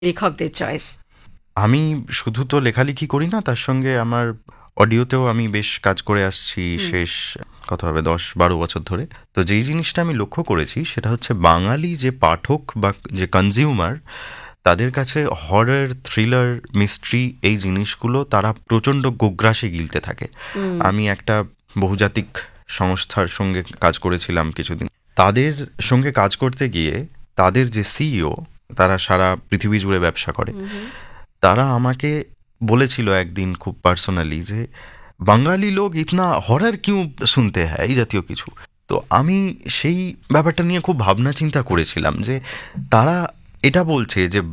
লেখকদের চয়েস? আমি শুধু তো লেখালেখি করি না, তার সঙ্গে আমার অডিওতেও আমি বেশ কাজ করে আসছি শেষ কত হবে 10-12 বছর ধরে। তো যেই জিনিসটা আমি লক্ষ্য করেছি সেটা হচ্ছে বাঙালি যে পাঠক বা যে কনজিউমার, তাদের কাছে হরর, থ্রিলার, মিস্ট্রি এই জিনিসগুলো তারা প্রচণ্ড গোগ্রাসে গিলতে থাকে। আমি একটা বহুজাতিক সংস্থার সঙ্গে কাজ করেছিলাম কিছুদিন। তাদের সঙ্গে কাজ করতে গিয়ে তাদের যে সিইও, তারা সারা পৃথিবী জুড়ে ব্যবসা করে, তারা আমাকে বলেছিল একদিন খুব পার্সোনালি যে বাঙালি লোক ইতনা হরর কিউ শুনতে হয়, এই জাতীয় কিছু। তো আমি সেই ব্যাপারটা নিয়ে খুব ভাবনা চিন্তা করেছিলাম যে তারা এটা বলছে যে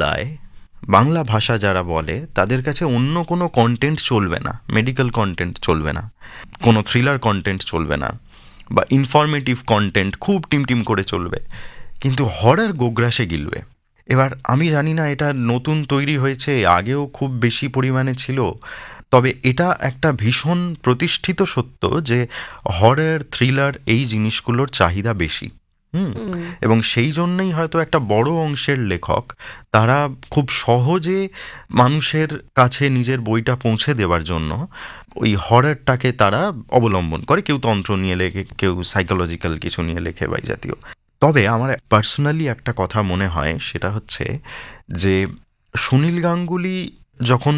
বাংলা ভাষা যারা বলে তাদের কাছে অন্য কোনো কন্টেন্ট চলবে না, মেডিকেল কন্টেন্ট চলবে না, কোনো থ্রিলার কন্টেন্ট চলবে না, বা ইনফরমেটিভ কন্টেন্ট খুব টিম করে চলবে, কিন্তু হরর গোগ্রাসে গিলবে। এবার আমি জানি না এটা নতুন তৈরি হয়েছে, আগেও খুব বেশি পরিমাণে ছিল, তবে এটা একটা ভীষণ প্রতিষ্ঠিত সত্য যে হরর, থ্রিলার এই জিনিসগুলোর চাহিদা বেশি। এবং সেই জন্যই হয়তো একটা বড় অংশের লেখক তারা খুব সহজে মানুষের কাছে নিজের বইটা পৌঁছে দেওয়ার জন্য ওই হররটাকে তারা অবলম্বন করে। কেউ তন্ত্র নিয়ে লেখে, কেউ সাইকোলজিক্যাল কিছু নিয়ে লেখে বা এই জাতীয়। তবে আমার পার্সোনালি একটা কথা মনে হয়, সেটা হচ্ছে যে সুনীল গাঙ্গুলি যখন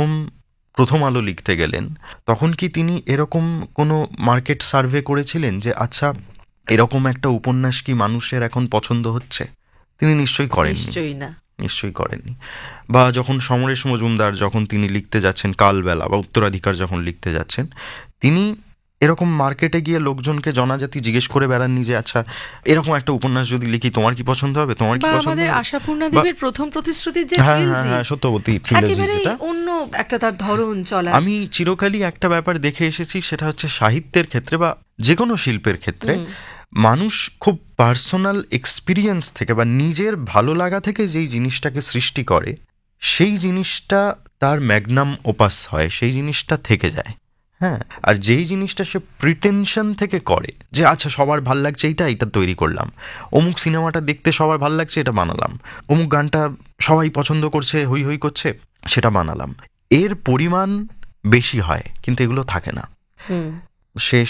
প্রথম আলো লিখতে গেলেন, তখন কি তিনি এরকম কোনো মার্কেট সার্ভে করেছিলেন যে আচ্ছা এরকম একটা উপন্যাস কি মানুষের এখন পছন্দ হচ্ছে? তিনি নিশ্চয়ই করেননি, নিশ্চয়ই করেননি। বা যখন সমরেশ মজুমদার যখন তিনি লিখতে যাচ্ছেন কালবেলা বা উত্তরাধিকার যখন লিখতে যাচ্ছেন, তিনি এরকম মার্কেটে গিয়ে লোকজনকে জনজাতি জিজ্ঞেস করে বেড়াননি যে আচ্ছা এরকম একটা উপন্যাস যদি লিখি তোমার কি পছন্দ হবে, তোমার কি পছন্দ হবে। আশাপূর্ণা দেবীর প্রথম প্রতিশ্রুতির যে হ্যাঁ হ্যাঁ হ্যাঁ, সত্যবতী ট্রিলজি, যেটা অন্য একটা তার ধরন চলা। আমি চিরকালই একটা ব্যাপার দেখে এসেছি, সেটা হচ্ছে সাহিত্যের ক্ষেত্রে বা যে কোনো শিল্পের ক্ষেত্রে মানুষ খুব পার্সোনাল এক্সপিরিয়েন্স থেকে বা নিজের ভালো লাগা থেকে যেই জিনিসটাকে সৃষ্টি করে, সেই জিনিসটা তার ম্যাগনাম ওপাস হয়, সেই জিনিসটা থেকে যায়। হ্যাঁ, আর যেই জিনিসটা সে প্রিটেনশন থেকে করে যে আচ্ছা সবার ভাল লাগছে এইটা তৈরি করলাম, অমুক সিনেমাটা দেখতে সবার ভাল লাগছে এটা বানালাম, অমুক গানটা সবাই পছন্দ করছে, হই হই করছে, সেটা বানালাম, এর পরিমাণ বেশি হয় কিন্তু এগুলো থাকে না। শেষ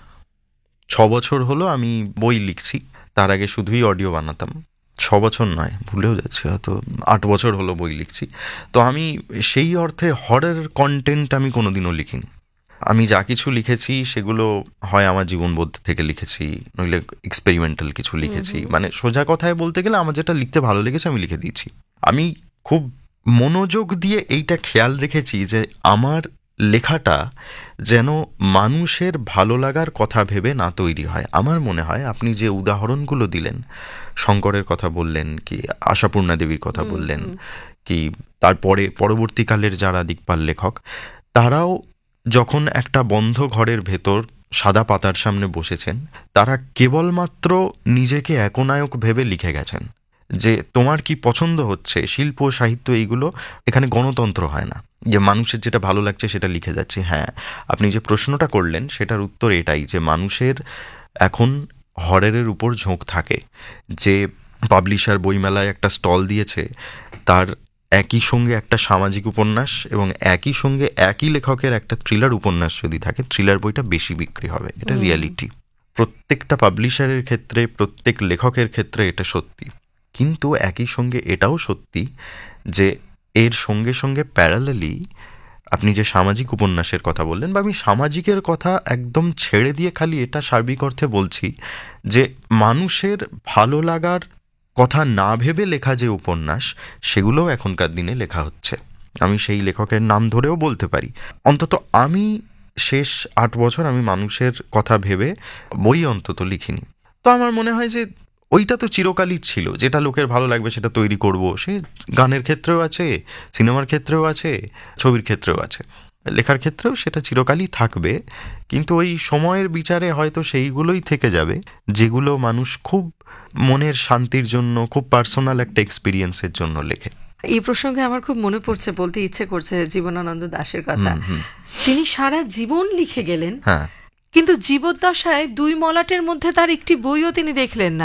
6 বছর হলো আমি বই লিখছি, তার আগে শুধুই অডিও বানাতাম। 6 বছর নয়, ভুলেও যাচ্ছে, হয়তো 8 বছর হলো বই লিখছি। তো আমি সেই অর্থে হরর কন্টেন্ট আমি কোনোদিনও লিখিনি। আমি যা কিছু লিখেছি সেগুলো হয় আমার জীবনবোধ থেকে লিখেছি, নইলে এক্সপেরিমেন্টাল কিছু লিখেছি। মানে সোজা কথায় বলতে গেলে আমার যেটা লিখতে ভালো লেগেছে আমি লিখে দিয়েছি। আমি খুব মনোযোগ দিয়ে এইটা খেয়াল রেখেছি যে আমার লেখাটা যেন মানুষের ভালো লাগার কথা ভেবে না তৈরি হয়। আমার মনে হয় আপনি যে উদাহরণগুলো দিলেন, শঙ্করের কথা বললেন, কি আশাপূর্ণা দেবীর কথা বললেন, কি তারপরে পরবর্তীকালের যারা দিকপাল লেখক, তারাও যখন একটা বন্ধ ঘরের ভেতর সাদা পাতার সামনে বসেছেন, তারা কেবলমাত্র নিজেকে একনায়ক ভেবে লিখে গেছেন যে তোমার কি পছন্দ হচ্ছে, শিল্প সাহিত্য এইগুলো, এখানে গণতন্ত্র হয় না যে মানুষের যেটা ভালো লাগছে সেটা লিখে যাচ্ছে। হ্যাঁ, আপনি যে প্রশ্নটা করলেন সেটার উত্তর এটাই যে মানুষের এখন হররের উপর ঝোঁক থাকে। যে পাবলিশার বইমেলায় একটা স্টল দিয়েছে, তার একই সঙ্গে একটা সামাজিক উপন্যাস এবং একই সঙ্গে একই লেখকের একটা থ্রিলার উপন্যাস যদি থাকে, থ্রিলার বইটা বেশি বিক্রি হবে, এটা রিয়ালিটি। প্রত্যেকটা পাবলিশারের ক্ষেত্রে, প্রত্যেক লেখকের ক্ষেত্রে এটা সত্যি। কিন্তু একই সঙ্গে এটাও সত্যি যে এর সঙ্গে সঙ্গে প্যারালালি আপনি যে সামাজিক উপন্যাসের কথা বললেন, বা আমি সামাজিকের কথা একদম ছেড়ে দিয়ে খালি এটা সার্বিক অর্থে বলছি যে মানুষের ভালো লাগার কথা না ভেবে লেখা যে উপন্যাস, সেগুলোও এখনকার দিনে লেখা হচ্ছে। আমি সেই লেখকের নাম ধরেও বলতে পারি। অন্তত আমি শেষ 8 বছর আমি মানুষের কথা ভেবে বই অন্তত লিখিনি। তো আমার মনে হয় যে ওইটা তো চিরকালই ছিল, যেটা লোকের ভালো লাগবে সেটা তৈরি করব। সে গানের ক্ষেত্রেও আছে, সিনেমার ক্ষেত্রেও আছে, ছবির ক্ষেত্রেও আছে, লেখার ক্ষেত্রেও সেটা চিরকালই থাকবে। কিন্তু ওই সময়ের বিচারে হয়তো সেইগুলোই থেকে যাবে যেগুলো মানুষ খুব মনের শান্তির জন্য, খুব পার্সোনাল একটা এক্সপিরিয়েন্সের জন্য লেখে। এই প্রসঙ্গে আমার খুব মনে পড়ছে, বলতে ইচ্ছে করছে জীবনানন্দ দাশের কথা। তিনি সারা জীবন লিখে গেলেন, কিন্তু জীবদ্দশায় 2 মলাটের মধ্যে তার একটি বইও তিনি দেখলেন না।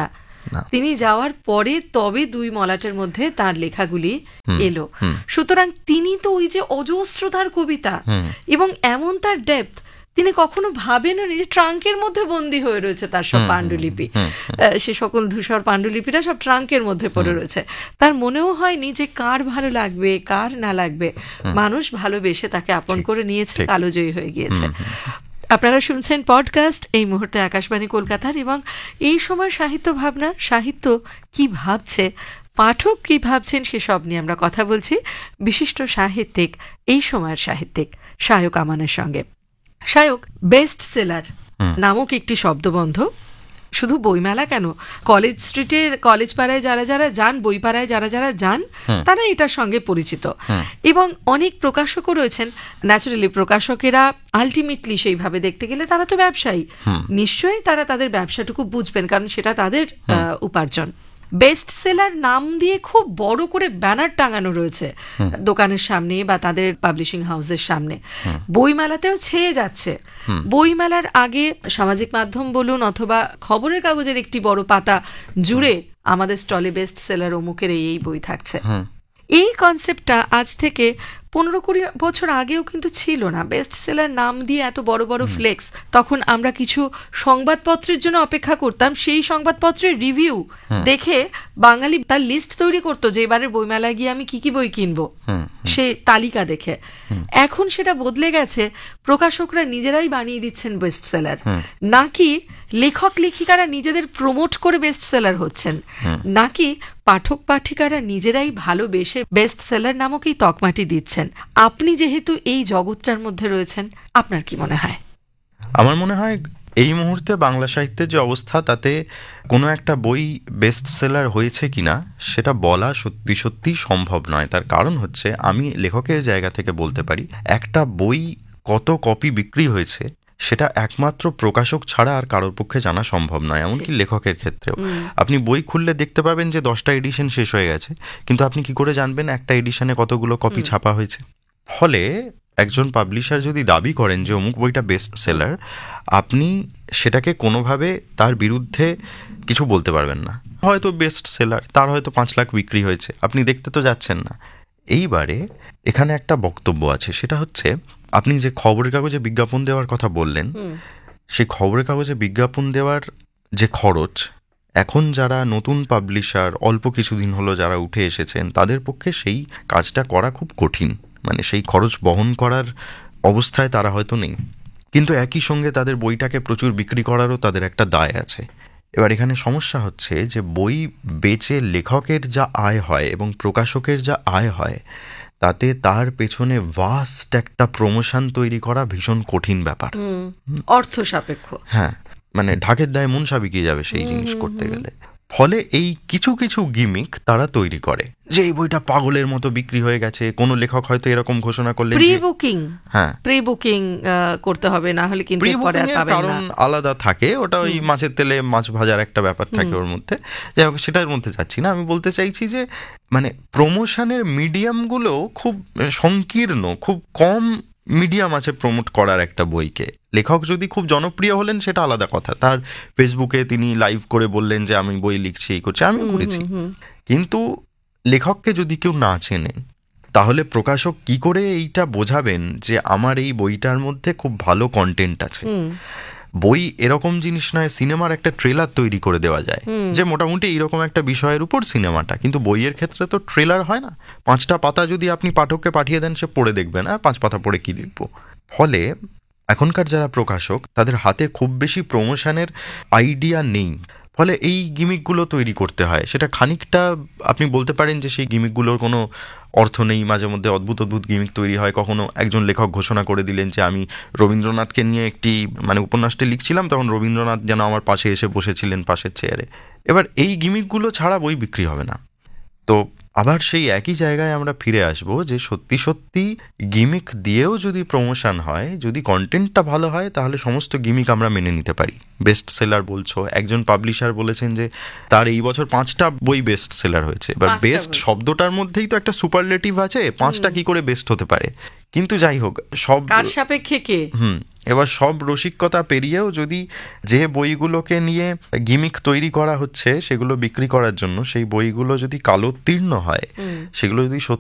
তিনি যাওয়ার পরে তবে দুই মলাটের মধ্যে তার লেখাগুলি এলো। সুতরাং তিনি তো ওই যে অজস্রতার কবিতা এবং এমন তার ডেপথ, তিনি কখনো ভাবেননি যে ট্রাঙ্কের মধ্যে বন্দী হয়ে রয়েছে তার সব পাণ্ডুলিপি, সে সকল ধূসর পাণ্ডুলিপিরা সব ট্রাঙ্কের মধ্যে পড়ে রয়েছে। তার মনেও হয়নি যে কার ভালো লাগবে কার না লাগবে, মানুষ ভালোবেসে তাকে আপন করে নিয়েছে, কালোজয়ী হয়ে গিয়েছে। আপনারা শুনছেন পডকাস্ট এই মুহূর্তে আকাশবাণী কলকাতার, এবং এই সময় সাহিত্য ভাবনা, সাহিত্য কি ভাবছে, পাঠক কি ভাবছেন, সেসব নিয়ে আমরা কথা বলছি বিশিষ্ট সাহিত্যিক, এই সময়ের সাহিত্যিক শায়ক আমানের সঙ্গে। শায়ক, বেস্ট সেলার নামক একটি শব্দবন্ধ শুধু বইমেলা কেন, কলেজ স্ট্রিটের কলেজ পাড়ায় যারা যারা যান, বইপাড়ায় যারা যারা যান, তারা এটার সঙ্গে পরিচিত। এবং অনেক প্রকাশকও রয়েছেন। ন্যাচারালি প্রকাশকেরা আলটিমেটলি সেইভাবে দেখতে গেলে তারা তো ব্যবসায়ী, নিশ্চয়ই তারা তাদের ব্যবসাটুকু বুঝবেন, কারণ সেটা তাদের উপার্জন। বেস্ট সেলার নাম দিয়ে খুব বড় করে ব্যানার টাঙানো রয়েছে দোকানের সামনে বা তাদের পাবলিশিং হাউসের সামনে, বইমেলাতেও ছেয়ে যাচ্ছে। বইমেলার আগে সামাজিক মাধ্যম বলুন অথবা খবরের কাগজের একটি বড় পাতা জুড়ে আমাদের স্টলে বেস্ট সেলার অমুকের এই বই থাকছে। এই কনসেপ্টটা আজ থেকে 15-20 বছর আগেও কিন্তু ছিল না। বেস্ট সেলার নাম দিয়ে এত বড় বড় ফ্লেক্স, তখন আমরা কিছু সংবাদপত্রের জন্য অপেক্ষা করতাম, সেই সংবাদপত্রের রিভিউ দেখে বাঙালি তার লিস্ট তৈরি করতো যে এবারের বইমেলায় গিয়ে আমি কি কি বই কিনবো, সেই তালিকা দেখে। এখন সেটা বদলে গেছে, প্রকাশকরা নিজেরাই বানিয়ে দিচ্ছেন বেস্ট সেলার, নাকি লেখক লেখিকারা নিজেদের প্রমোট করে বেস্ট সেলার হচ্ছেন, নাকি পাঠক পাঠিকারা নিজেরাই ভালোবেসে বেস্ট সেলার নামক এই তকমাটি দিচ্ছেন। আপনি যেহেতু এই জগৎটার মধ্যে রয়েছেন, আপনার কি মনে হয়? আমার মনে হয় এই মুহূর্তে বাংলা সাহিত্যের যে অবস্থা, তাতে কোনো একটা বই বেস্ট সেলার হয়েছে কিনা সেটা বলা সত্যি সত্যি সম্ভব নয়। তার কারণ হচ্ছে, আমি লেখকের জায়গা থেকে বলতে পারি, একটা বই কত কপি বিক্রি হয়েছে সেটা একমাত্র প্রকাশক ছাড়া আর কারোর পক্ষে জানা সম্ভব নয়, এমনকি লেখকের ক্ষেত্রেও। আপনি বই খুললে দেখতে পাবেন যে 10টা এডিশন শেষ হয়ে গেছে, কিন্তু আপনি কি করে জানবেন একটা এডিশনে কতগুলো কপি ছাপা হয়েছে? ফলে একজন পাবলিশার যদি দাবি করেন যে অমুক বইটা বেস্ট সেলার, আপনি সেটাকে কোনোভাবে তার বিরুদ্ধে কিছু বলতে পারবেন না। হয়তো বেস্ট সেলার, তার হয়তো 5 লাখ বিক্রি হয়েছে, আপনি দেখতে তো যাচ্ছেন না। এইবারে এখানে একটা বক্তব্য আছে, সেটা হচ্ছে, আপনি যে খবরের কাগজে বিজ্ঞাপন দেওয়ার কথা বললেন, সেই খবরের কাগজে বিজ্ঞাপন দেওয়ার যে খরচ, এখন যারা নতুন পাবলিশার অল্প কিছুদিন হলো যারা উঠে এসেছেন, তাদের পক্ষে সেই কাজটা করা খুব কঠিন, মানে সেই খরচ বহন করার অবস্থায় তারা হয়তো নেই। কিন্তু একই সঙ্গে তাদের বইটাকে প্রচুর বিক্রি করারও তাদের একটা দায় আছে। এবার এখানে সমস্যা হচ্ছে যে বই বেচে লেখকের যা আয় হয় এবং প্রকাশকের যা আয় হয়, তাতে তার পেছনে ভাস্ট একটা প্রমোশন তৈরি করা ভীষণ কঠিন ব্যাপার, অর্থ সাপেক্ষ। হ্যাঁ, মানে ঢাকের দায়ে মন সাবিকিয়ে যাবে সেই জিনিস করতে গেলে। ফলে এই কিছু কিছু গিমিক তারা তৈরি করে যে এই বইটা পাগলের মতো বিক্রি হয়ে গেছে। কোনো লেখক হয়তো এরকম ঘোষণা করলেন প্রি বুকিং, হ্যাঁ প্রি বুকিং করতে হবে, না হলে কিন্তু পরে আর পাবেন না। কারণ আলাদা থাকে, ওটা ওই মাছের তেলে মাছ ভাজার একটা ব্যাপার থাকে ওর মধ্যে। যাই হোক, সেটার মধ্যে যাচ্ছি না। আমি বলতে চাইছি যে মানে প্রমোশনের মিডিয়ামগুলো খুব সংকীর্ণ, খুব কম মিডিয়াম আছে প্রমোট করার একটা বইকে। লেখক যদি খুব জনপ্রিয় হলেন সেটা আলাদা কথা, তার ফেসবুকে তিনি লাইভ করে বললেন যে আমি বই লিখছি, এই করছি, আমিও করেছি। কিন্তু লেখককে যদি কেউ না চেনেন, তাহলে প্রকাশক কি করে এইটা বোঝাবেন যে আমার এই বইটার মধ্যে খুব ভালো কন্টেন্ট আছে? বই এরকম জিনিস নয়, সিনেমার একটা ট্রেলার তৈরি করে দেওয়া যায় যে মোটামুটি এইরকম একটা বিষয়ের উপর সিনেমাটা, কিন্তু বইয়ের ক্ষেত্রে তো ট্রেলার হয় না। 5টা পাতা যদি আপনি পাঠককে পাঠিয়ে দেন, সে পড়ে দেখবেন, আর 5 পাতা পড়ে কি দেখবো? ফলে এখনকার যারা প্রকাশক, তাদের হাতে খুব বেশি প্রমোশনের আইডিয়া নেই, ফলে এই গিমিকগুলো তৈরি করতে হয়। সেটা খানিকটা আপনি বলতে পারেন যে সেই গিমিকগুলোর কোনো অর্থ নেই, মাঝে মধ্যে অদ্ভুত অদ্ভুত গিমিক তৈরি হয়। কখনো একজন লেখক ঘোষণা করে দিলেন যে আমি রবীন্দ্রনাথকে নিয়ে একটি উপন্যাসটি লিখছিলাম, তখন রবীন্দ্রনাথ যেন আমার পাশে এসে বসেছিলেন পাশের চেয়ারে। এবার এই গিমিকগুলো ছাড়া বই বিক্রি হবে না। তো আবার সেই একই জায়গায় আমরা ফিরে আসবো যে সত্যি সত্যি গিমিক দিয়েও যদি প্রমোশন হয়, যদি কন্টেন্টটা ভালো হয়, তাহলে সমস্ত গিমিক আমরা মেনে নিতে পারি। বেস্ট সেলার বলছো, একজন পাবলিশার বলেছেন যে তার এই বছর 5টা বই বেস্ট সেলার হয়েছে। এবার বেস্ট শব্দটার মধ্যেই তো একটা সুপারলেটিভ আছে, 5টা কি করে বেস্ট হতে পারে? কিন্তু যাই হোক, সব কার সাপেক্ষে কে, এবার সব রসিকতা পেরিয়েও যদি যে বইগুলোকে নিয়ে গিমিক তৈরি করা হচ্ছে সেগুলো বিক্রি করার জন্য, সেই বইগুলো যদি কালোত্তীর্ণ হয়, সেগুলো যদি